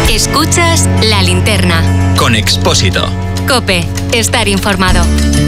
Escuchas La Linterna. Con Expósito. COPE. Estar informado.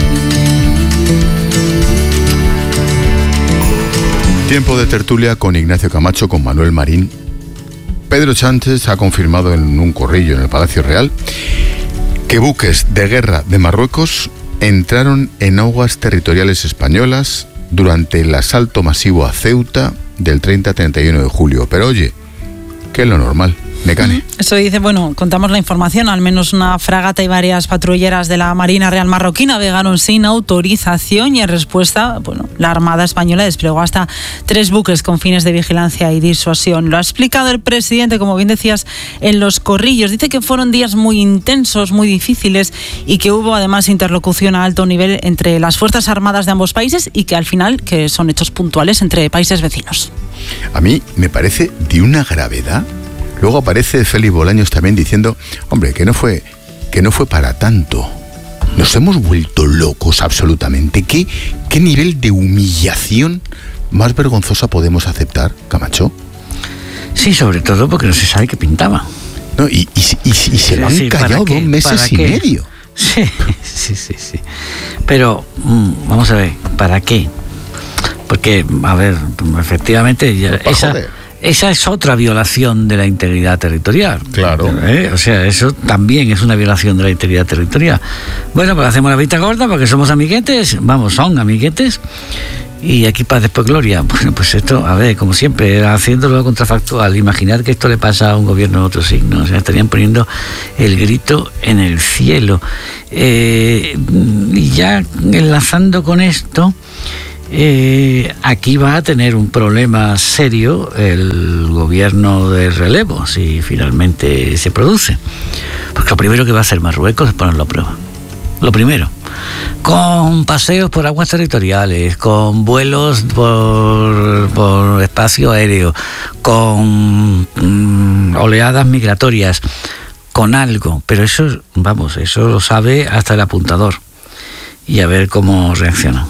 Tiempo de tertulia con Ignacio Camacho, con Manuel Marín. Pedro Sánchez ha confirmado en un corrillo en el Palacio Real que buques de guerra de Marruecos entraron en aguas territoriales españolas durante el asalto masivo a Ceuta del 30-31 de julio. Pero oye, ¿qué es lo normal? Mecane. Eso dice, contamos la información, al menos una fragata y varias patrulleras de la Marina Real Marroquí navegaron sin autorización y en respuesta, la Armada Española desplegó hasta 3 buques con fines de vigilancia y disuasión. Lo ha explicado el presidente, como bien decías, en los corrillos. Dice que fueron días muy intensos, muy difíciles y que hubo además interlocución a alto nivel entre las Fuerzas Armadas de ambos países y que al final que son hechos puntuales entre países vecinos. A mí me parece de una gravedad. Luego aparece Félix Bolaños también diciendo, hombre, que no fue para tanto. Nos hemos vuelto locos absolutamente. ¿Qué nivel de humillación más vergonzosa podemos aceptar, Camacho? Sí, sobre todo porque no se sabe qué pintaba. No, y se lo han callado 2 meses y medio. Sí. Pero, vamos a ver, ¿para qué? Porque, a ver, efectivamente, esa es otra violación de la integridad territorial. Claro. O sea, eso también es una violación de la integridad territorial. Bueno, pues hacemos la vista corta porque somos amiguetes. Son amiguetes. Y aquí paz, después gloria. Bueno, pues esto, a ver, como siempre, haciéndolo contrafactual. Imaginar que esto le pasa a un gobierno de otro signo. O sea, estarían poniendo el grito en el cielo. Y ya enlazando con esto, aquí va a tener un problema serio el gobierno de relevo si finalmente se produce, porque lo primero que va a hacer Marruecos es ponerlo a prueba. Lo primero, con paseos por aguas territoriales, con vuelos por espacio aéreo, con oleadas migratorias, con algo, pero eso lo sabe hasta el apuntador, y a ver cómo reacciona.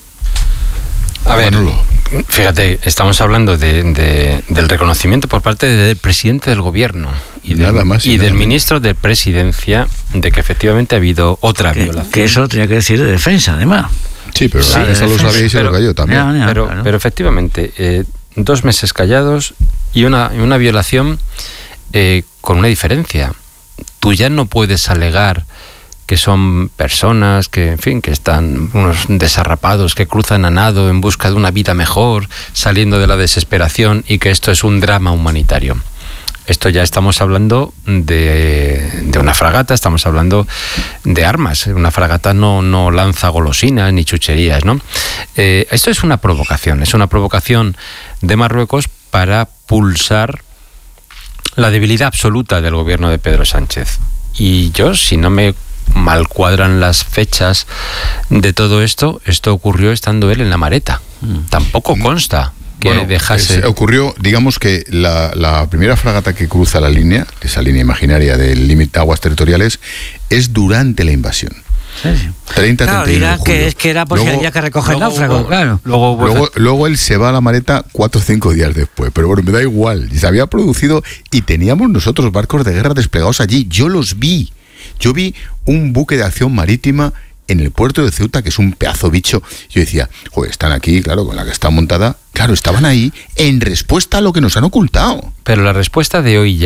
A ver, fíjate, estamos hablando del reconocimiento por parte del presidente del gobierno y del ministro de Presidencia de que efectivamente ha habido otra violación. Que eso tenía que decir de defensa, además. Sí, pero eso lo sabía y se lo cayó también. Pero efectivamente, 2 meses callados y una violación con una diferencia. Tú ya no puedes alegar que son personas que están unos desarrapados, que cruzan a nado en busca de una vida mejor, saliendo de la desesperación, y que esto es un drama humanitario. Esto ya estamos hablando de una fragata, estamos hablando de armas. Una fragata no lanza golosinas ni chucherías, ¿no? Esto es una provocación de Marruecos para pulsar la debilidad absoluta del gobierno de Pedro Sánchez. Y yo, si no me mal cuadran las fechas de todo esto ocurrió estando él en la Mareta. Tampoco consta que dejase... Ocurrió, digamos que la primera fragata que cruza la línea, esa línea imaginaria del límite de aguas territoriales, es durante la invasión. Sí. 30-31 de julio. Que era porque había que recoger el náufrago, claro. Luego él se va a la Mareta 4 o 5 días después, pero me da igual. Se había producido y teníamos nosotros barcos de guerra desplegados allí. Yo los vi. Yo vi un buque de acción marítima en el puerto de Ceuta, que es un pedazo bicho. Yo decía, están aquí, claro, con la que está montada. Claro, estaban ahí en respuesta a lo que nos han ocultado. Pero la respuesta de hoy,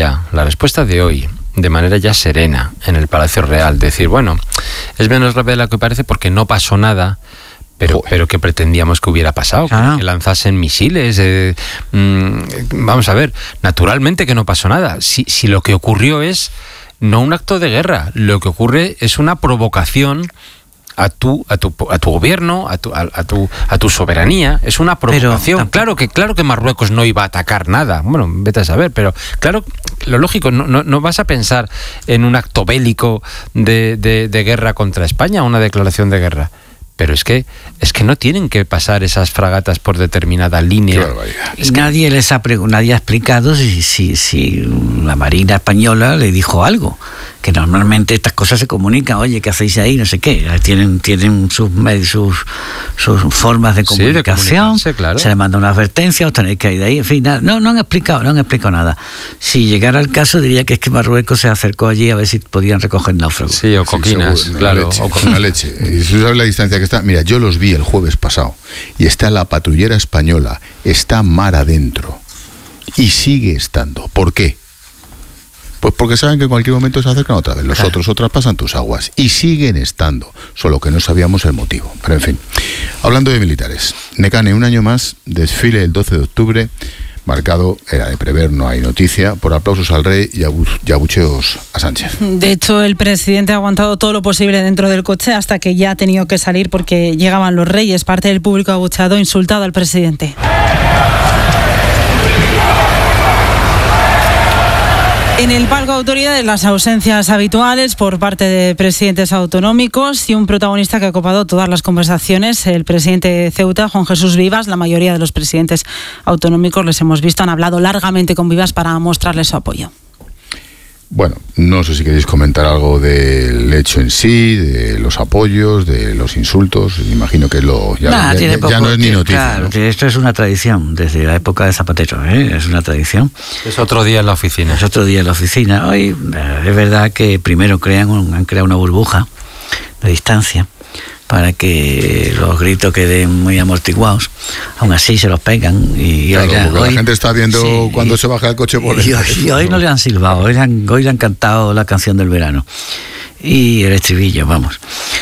de manera ya serena, en el Palacio Real, decir, es menos grave de lo que parece porque no pasó nada, pero ¿qué pretendíamos que hubiera pasado? Que lanzasen misiles. Vamos a ver, naturalmente que no pasó nada. Si lo que ocurrió es no un acto de guerra, lo que ocurre es una provocación a tu gobierno, a tu soberanía. Es una provocación. Claro que Marruecos no iba a atacar nada. Bueno, vete a saber, pero claro, lo lógico, no vas a pensar en un acto bélico de guerra contra España, una declaración de guerra. pero es que no tienen que pasar esas fragatas por determinada línea. Nadie ha explicado si la Marina Española le dijo algo, que normalmente estas cosas se comunican, oye, ¿qué hacéis ahí? No sé qué, tienen sus formas de comunicación, claro. Se le manda una advertencia, os tenéis que ir de ahí, en fin, no han explicado nada. Si llegara el caso, diría que es que Marruecos se acercó allí a ver si podían recoger náufragos. Sí, o coquinas, claro. Con la leche. Y si sabes la distancia que está, mira, yo los vi el jueves pasado, y está la patrullera española, está mar adentro, y sigue estando. ¿Por qué? Pues porque saben que en cualquier momento se acercan otra vez. Los otros pasan tus aguas. Y siguen estando. Solo que no sabíamos el motivo. Pero en fin. Hablando de militares. Nekane, un año más, desfile el 12 de octubre, marcado, era de prever, no hay noticia, por aplausos al rey y abucheos a Sánchez. De hecho, el presidente ha aguantado todo lo posible dentro del coche hasta que ya ha tenido que salir porque llegaban los reyes. Parte del público ha abucheado, insultado al presidente. En el palco de autoridades, las ausencias habituales por parte de presidentes autonómicos y un protagonista que ha copado todas las conversaciones, el presidente de Ceuta, Juan Jesús Vivas. La mayoría de los presidentes autonómicos les hemos visto, han hablado largamente con Vivas para mostrarle su apoyo. Bueno, no sé si queréis comentar algo del hecho en sí, de los apoyos, de los insultos. Imagino que ya no es ni noticia. Claro, ¿no? Esto es una tradición desde la época de Zapatero, es una tradición. Es otro día en la oficina. Hoy es verdad que primero han creado una burbuja de distancia para que los gritos queden muy amortiguados. Aún así se los pegan. Y claro, hoy la gente está viendo cuando se baja el coche por y hoy no le han silbado, hoy le han cantado la canción del verano. Y el estribillo, vamos.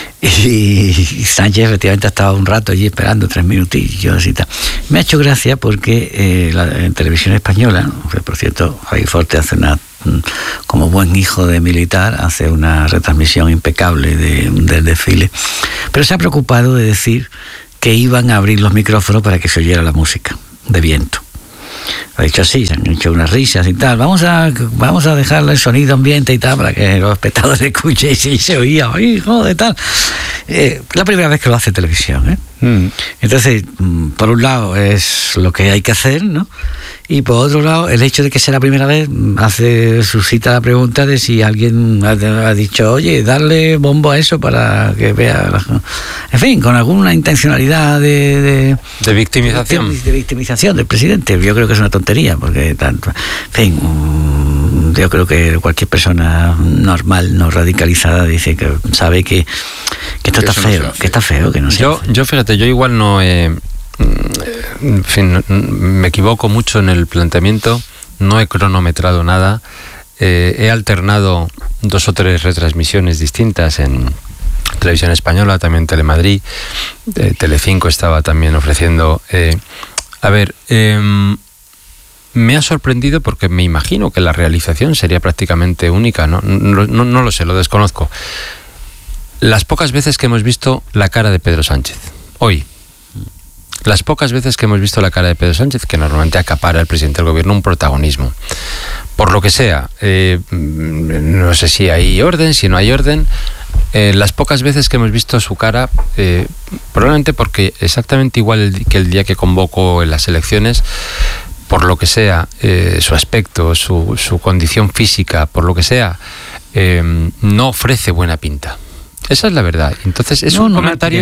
Y Sánchez efectivamente ha estado un rato allí esperando, 3 minutillos y tal. Me ha hecho gracia porque en Televisión Española, que por cierto, Javier Forte hace como buen hijo de militar, hace una retransmisión impecable del desfile, pero se ha preocupado de decir que iban a abrir los micrófonos para que se oyera la música de viento. Lo ha dicho así, se han hecho unas risas y tal. Vamos a dejarle el sonido ambiente y tal para que los espectadores escuchen y se oía, hijo de tal. La primera vez que lo hace televisión, Entonces, por un lado es lo que hay que hacer, ¿no? Y por otro lado, el hecho de que sea la primera vez suscita la pregunta de si alguien ha dicho, oye, darle bombo a eso para que vea... En fin, con alguna intencionalidad de victimización. De victimización del presidente. Yo creo que es una tontería, porque tanto... En fin, yo creo que cualquier persona normal, no radicalizada, dice que sabe que esto está feo, que está feo, que no sé. Yo fíjate, yo igual no en fin, me equivoco mucho en el planteamiento, no he cronometrado nada, he alternado 2 o 3 retransmisiones distintas en Televisión Española, también Telemadrid, Telecinco estaba también ofreciendo. Me ha sorprendido porque me imagino que la realización sería prácticamente única, no lo sé, lo desconozco. Las pocas veces que hemos visto la cara de Pedro Sánchez, hoy, las pocas veces que hemos visto la cara de Pedro Sánchez, que normalmente acapara el presidente del gobierno un protagonismo, por lo que sea, no sé si hay orden, si no hay orden, las pocas veces que hemos visto su cara, probablemente porque exactamente igual que el día que convocó en las elecciones, por lo que sea, su aspecto, su condición física, por lo que sea, no ofrece buena pinta. Esa es la verdad. Entonces es un comentario,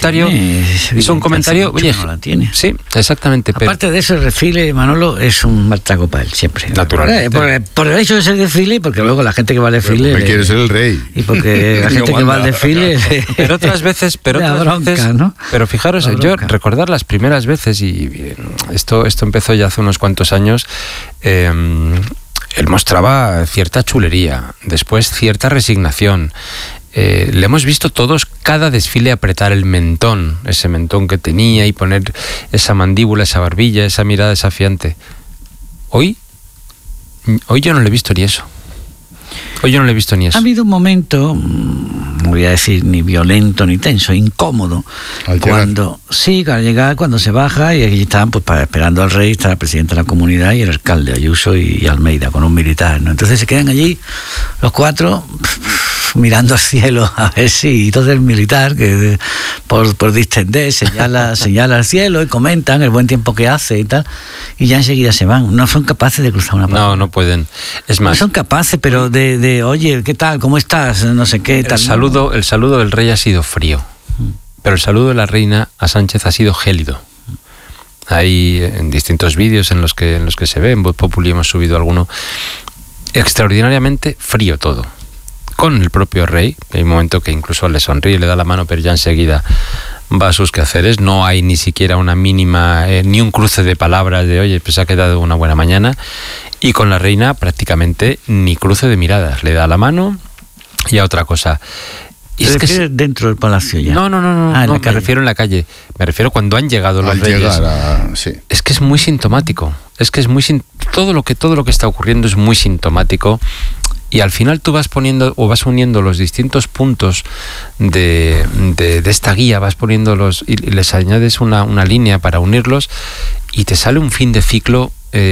oye, no la tiene. Sí, exactamente. Aparte de eso, el desfile, Manolo, es un mal trago para él siempre. Naturalmente. Por el hecho de ser desfile, porque luego la gente que va al desfile quiere ser el rey. Y porque la gente que va al desfile pero otras veces, ¿no? Pero fijaros, yo recordar las primeras veces, y esto empezó ya hace unos cuantos años, él mostraba cierta chulería, después cierta resignación. Le hemos visto todos cada desfile apretar el mentón, ese mentón que tenía, y poner esa mandíbula, esa barbilla, esa mirada desafiante. Hoy yo no le he visto ni eso. Ha habido un momento, no voy a decir ni violento ni tenso, incómodo, al llegar, cuando se baja, y allí estaban esperando al rey, está el presidente de la comunidad y el alcalde Ayuso y Almeida con un militar, ¿no? Entonces se quedan allí los 4 mirando al cielo a ver si, entonces el militar, que por distender, señala al cielo y comentan el buen tiempo que hace y tal, y ya enseguida se van. No son capaces de cruzar una palabra. No pueden. Es más, no son capaces, pero de oye, ¿qué tal? ¿Cómo estás? No sé qué tal. El saludo del rey ha sido frío, pero el saludo de la reina a Sánchez ha sido gélido. Hay en distintos vídeos en los que se ve, en Voz Populi hemos subido alguno, extraordinariamente frío todo. Con el propio rey, hay un momento que incluso le sonríe, le da la mano, pero ya enseguida va a sus quehaceres. No hay ni siquiera una mínima, ni un cruce de palabras de oye, pues ha quedado una buena mañana. Y con la reina prácticamente ni cruce de miradas, le da la mano y a otra cosa. Y es que dentro del palacio ya. No, me refiero en la calle. Me refiero cuando han llegado los reyes. Sí. Es que es muy sintomático. Todo lo que está ocurriendo es muy sintomático. Y al final tú vas poniendo o vas uniendo los distintos puntos de esta guía, vas poniéndolos y les añades una línea para unirlos y te sale un fin de ciclo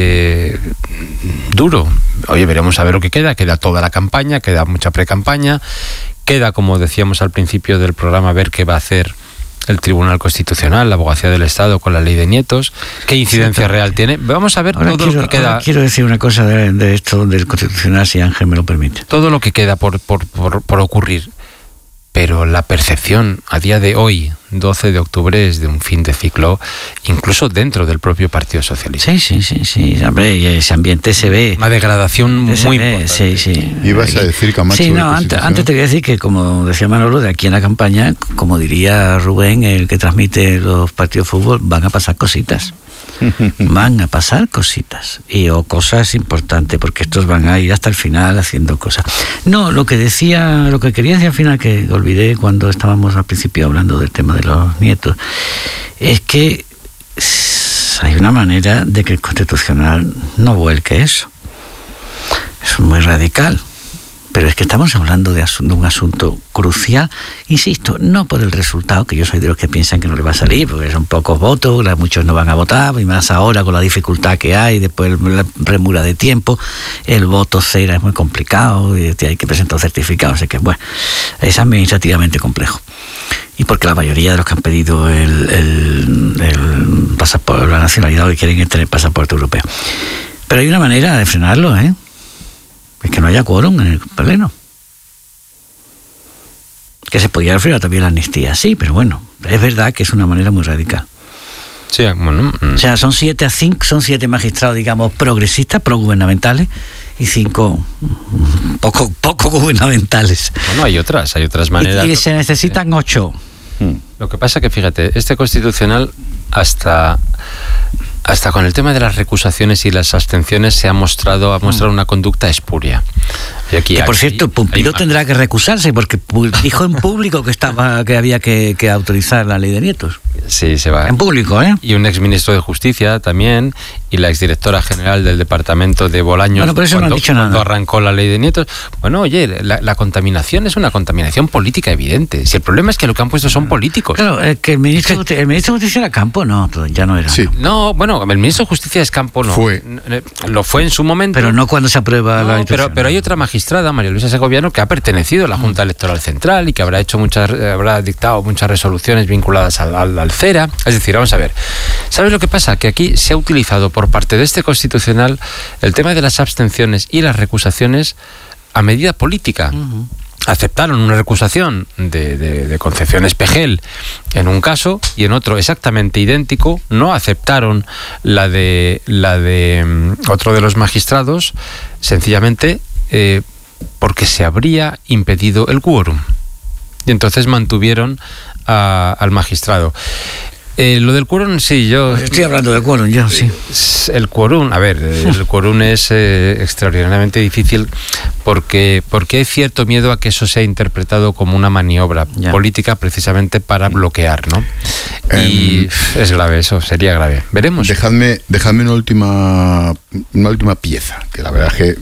duro. Oye, veremos a ver lo que queda. Queda toda la campaña, queda mucha pre-campaña. Queda, como decíamos al principio del programa, ver qué va a hacer el Tribunal Constitucional, la Abogacía del Estado con la ley de nietos, qué incidencia real tiene. Vamos a ver todo lo que queda. Quiero decir una cosa de esto del Constitucional, si Ángel me lo permite. Todo lo que queda por ocurrir. Pero la percepción a día de hoy, 12 de octubre, es de un fin de ciclo, incluso dentro del propio Partido Socialista. Sí. Hombre, ese ambiente se ve. Una degradación muy importante. Sí. Ibas a decir, Camacho. Sí, no, antes te voy a decir que, como decía Manolo, de aquí en la campaña, como diría Rubén, el que transmite los partidos de fútbol, van a pasar cositas. Van a pasar cositas o cosas importantes, porque estos van a ir hasta el final haciendo cosas. No, lo que quería decir al final, que olvidé cuando estábamos al principio hablando del tema de los nietos, es que hay una manera de que el Constitucional no vuelque eso. Es muy radical. Pero es que estamos hablando de un asunto crucial, insisto, no por el resultado, que yo soy de los que piensan que no le va a salir, porque son pocos votos, muchos no van a votar, y más ahora con la dificultad que hay, después la premura de tiempo, el voto cera es muy complicado, y hay que presentar un certificado, así que bueno, es administrativamente complejo. Y porque la mayoría de los que han pedido el pasaporte, la nacionalidad, hoy quieren tener pasaporte europeo. Pero hay una manera de frenarlo, es que no haya quórum en el pleno. Que se podía frenar también la amnistía, sí, pero bueno, es verdad que es una manera muy radical. Sí, bueno. O sea, son 7 magistrados, digamos, progresistas, progubernamentales, y 5 poco gubernamentales. Bueno, hay otras maneras. Y se necesitan 8. Lo que pasa que, fíjate, este Constitucional hasta con el tema de las recusaciones y las abstenciones ha mostrado una conducta espuria. Y aquí, por cierto, Pumpido tendrá que recusarse porque dijo en público que había que autorizar la ley de nietos. Sí, se va. En público, Y un exministro de Justicia también, y la exdirectora general del departamento de Bolaños, bueno, por eso no han dicho nada. Cuando arrancó la ley de nietos. Bueno, oye, la contaminación es una contaminación política evidente. Si el problema es que lo que han puesto son políticos. Claro, que el ministro de Justicia era Campo, no, ya no era. Sí. No, bueno, el ministro de Justicia es Campo, no. Lo fue en su momento. Pero no cuando se aprueba la institución. Pero hay otra magistrada, María Luisa Segoviano, que ha pertenecido a la Junta Electoral Central y que habrá dictado muchas resoluciones vinculadas al CERA. Es decir, vamos a ver. ¿Sabes lo que pasa? Que aquí se ha utilizado por parte de este Constitucional el tema de las abstenciones y las recusaciones a medida política. Aceptaron una recusación de Concepción Espejel en un caso y en otro exactamente idéntico. No aceptaron la de otro de los magistrados, sencillamente porque se habría impedido el quórum. Y entonces mantuvieron al magistrado. Lo del quórum, sí, yo... Estoy hablando del quórum, yo, sí. El quórum, el quórum es extraordinariamente difícil porque hay cierto miedo a que eso sea interpretado como una maniobra política precisamente para bloquear, ¿no? Y es grave eso, sería grave. Veremos. Dejadme una última pieza, que la verdad es que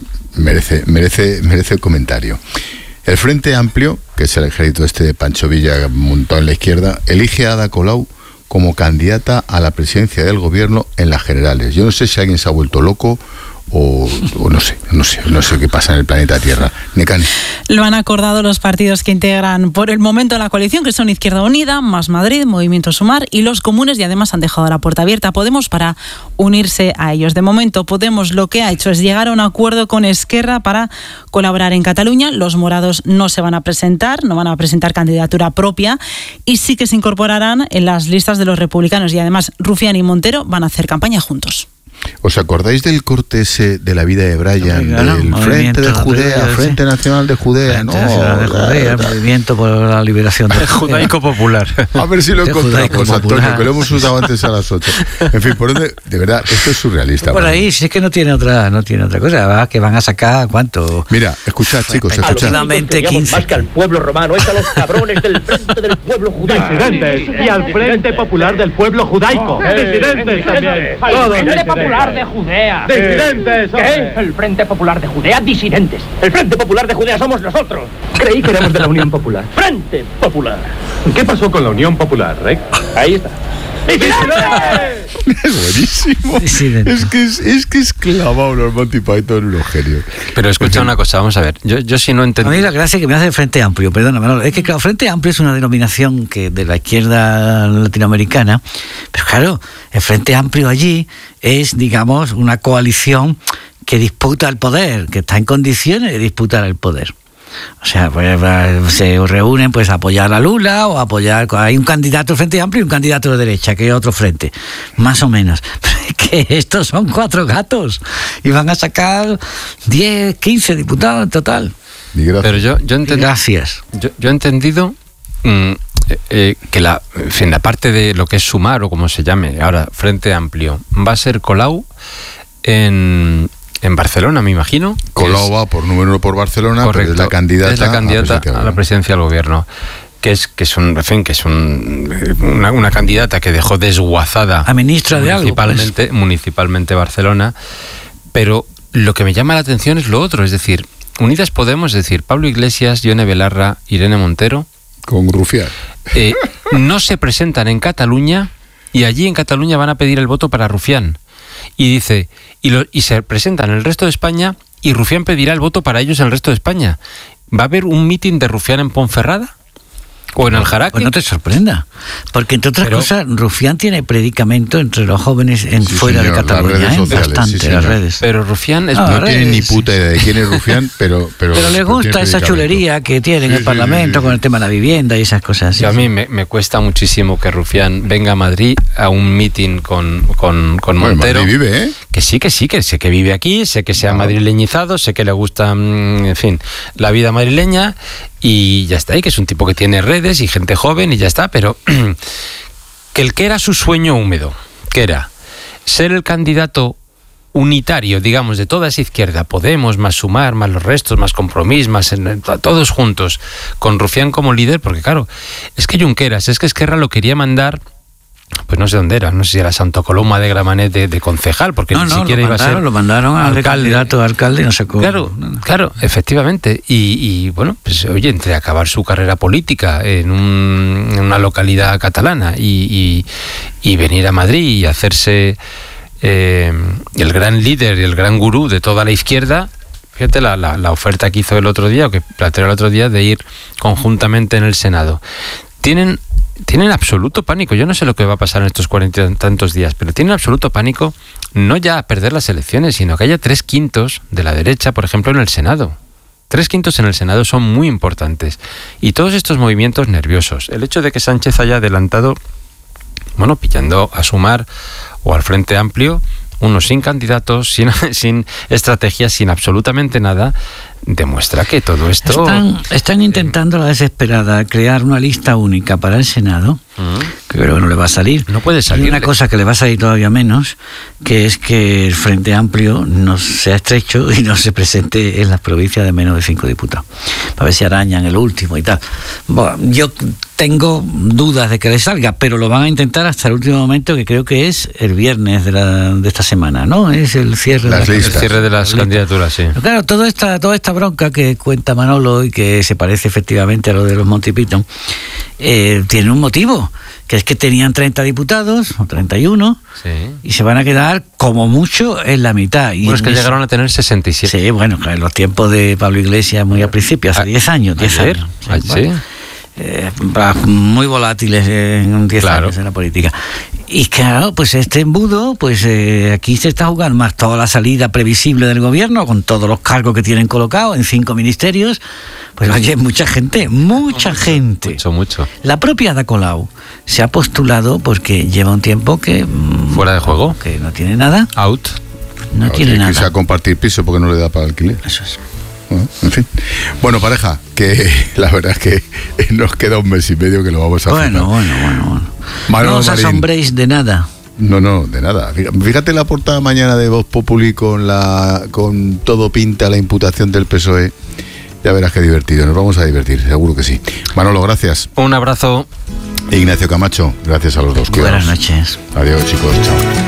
merece comentario. El Frente Amplio, que es el ejército de Pancho Villa montado en la izquierda, elige a Ada Colau como candidata a la presidencia del gobierno en las generales. Yo no sé si alguien se ha vuelto loco o no sé qué pasa en el planeta Tierra. Necane. Lo han acordado los partidos que integran por el momento la coalición, que son Izquierda Unida, Más Madrid, Movimiento Sumar y los comunes, y además han dejado la puerta abierta a Podemos para unirse a ellos. De momento, Podemos lo que ha hecho es llegar a un acuerdo con Esquerra para colaborar en Cataluña. Los morados no se van a presentar, no van a presentar candidatura propia y sí que se incorporarán en las listas de los republicanos, y además Rufián y Montero van a hacer campaña juntos. ¿Os acordáis del corte ese de la vida de Brian? Claro, del Frente de Judea, Frente Nacional de Judea, Frente Nacional de Judea, Movimiento por la Liberación de Judaico Popular. A ver si lo encontramos, Antonio, Popular. que lo hemos usado antes a las 8. En fin, por dónde, de verdad, esto es surrealista. Por ahí, si es que no tiene otra cosa, ¿verdad? Que van a sacar, ¿cuánto? Mira, escuchad, chicos, escuchad. Aproximadamente 15. Más que al pueblo romano, es a los cabrones del Frente del Pueblo Judaico. Disidentes y al Frente Popular del Pueblo Judaico. Disidentes también. Todos Frente Popular de Judea. Disidentes. ¿Qué? El Frente Popular de Judea, disidentes. El Frente Popular de Judea somos nosotros. Creí que éramos de la Unión Popular. Frente Popular. ¿Qué pasó con la Unión Popular, Rec? Ahí está. Es buenísimo. Disidentes. Es que es clavado los Monty Python, unos genios. Pero escucha una cosa, vamos a ver. Yo sí no A entendí. mí la gracia que me hace el Frente Amplio, perdona, Manolo, es que claro, Frente Amplio es una denominación que de la izquierda latinoamericana, pero claro, el Frente Amplio allí es, digamos, una coalición que disputa el poder, que está en condiciones de disputar el poder. O sea, pues se reúnen pues a apoyar a Lula o a apoyar... Hay un candidato del Frente Amplio y un candidato de derecha, que es otro frente, más o menos. Pero es que estos son 4 gatos y van a sacar 10, 15 diputados en total. Pero yo entendí. Gracias. Yo he entendido que la parte de lo que es Sumar, o como se llame ahora, Frente Amplio, va a ser Colau en Barcelona, me imagino. Colau va por número 1 por Barcelona, Correcto, pero es la candidata a la presidencia del gobierno. Que es una candidata que dejó desguazada A ministra de algo, municipalmente Barcelona. Pero lo que me llama la atención es lo otro, es decir, Unidas Podemos, es decir, Pablo Iglesias, Ione Belarra, Irene Montero, con Rufián. No se presentan en Cataluña, y allí en Cataluña van a pedir el voto para Rufián. Y dice, y se presentan en el resto de España, y Rufián pedirá el voto para ellos en el resto de España. ¿Va a haber un mitin de Rufián en Ponferrada? ¿O en Aljaraque? Pues no te sorprenda, porque entre otras cosas, Rufián tiene predicamento entre los jóvenes fuera señor, de Cataluña, las redes sociales, bastante, las redes. Pero Rufián es... No tienen ni puta idea de quién es Rufián, pero les gusta esa chulería que tiene en el Parlamento con el tema de la vivienda y esas cosas. A mí me cuesta muchísimo que Rufián venga a Madrid a un mitin con Montero. Madrid vive, ¿eh? Que sé que vive aquí, sé que se ha madrileñizado, sé que le gusta, en fin, la vida madrileña, y ya está, y que es un tipo que tiene redes y gente joven y ya está, pero que el que era su sueño húmedo, que era ser el candidato unitario, digamos, de toda esa izquierda, Podemos, más Sumar, más los restos, más Compromís, más todos juntos, con Rufián como líder, porque claro, es que Junqueras, es que Esquerra lo quería mandar, pues no sé dónde era, no sé si era Santo Coloma de Gramenet de concejal, porque ni siquiera iba a ser... lo mandaron al candidato a alcalde, no sé cómo. Claro, efectivamente. Y bueno, pues oye, entre acabar su carrera política en una localidad catalana y venir a Madrid y hacerse el gran líder y el gran gurú de toda la izquierda. Fíjate la oferta que hizo el otro día, o que planteó el otro día, de ir conjuntamente en el Senado. Tienen absoluto pánico. Yo no sé lo que va a pasar en estos 40 y tantos días, pero tienen absoluto pánico no ya a perder las elecciones, sino que haya 3/5 de la derecha, por ejemplo, en el Senado. 3/5 en el Senado son muy importantes. Y todos estos movimientos nerviosos, el hecho de que Sánchez haya adelantado, bueno, pillando a Sumar o al Frente Amplio, unos sin candidatos, sin estrategia, sin absolutamente nada, demuestra que todo esto... Están intentando a la desesperada crear una lista única para el Senado, que creo que no le va a salir. No puede salir. Y una cosa que le va a salir todavía menos, que es que el Frente Amplio no sea estrecho y no se presente en las provincias de menos de 5 diputados. Para ver si arañan el último y tal. Bueno, yo tengo dudas de que le salga, pero lo van a intentar hasta el último momento, que creo que es el viernes de esta semana, ¿no? Es el cierre Las listas. El cierre de las candidaturas, sí. Pero claro, toda esta bronca que cuenta Manolo y que se parece efectivamente a lo de los Monty Python, tiene un motivo, que es que tenían 30 diputados, o 31, Sí. y se van a quedar como mucho en la mitad. Y Bueno, es que llegaron a tener 67. Sí, bueno, en los tiempos de Pablo Iglesias, muy al principio, hace 10 años. 10 ayer, años. Sí, ayer. bueno, muy volátiles en 10 Claro. años en la política. Y claro, pues este embudo, pues aquí se está jugando más toda la salida previsible del gobierno, con todos los cargos que tienen colocados en 5 ministerios. Pues oye, mucha gente. Mucho. La propia Ada Colau se ha postulado porque lleva un tiempo que... Fuera de juego. Que no tiene nada. Out. No tiene nada. Quizá compartir piso porque no le da para alquiler. Eso es. Bueno, en fin. Bueno, pareja, que la verdad es que nos queda un mes y medio que lo vamos a hacer. Bueno. Manolo No os Marín. asombréis de nada. No, de nada. Fíjate la portada mañana de Voz Populi con todo pinta la imputación del PSOE. Ya verás qué divertido. Nos vamos a divertir, seguro que sí. Manolo, gracias. Un abrazo. Ignacio Camacho, gracias a los dos. Buenas Cuidaos. noches. Adiós, chicos. Chao.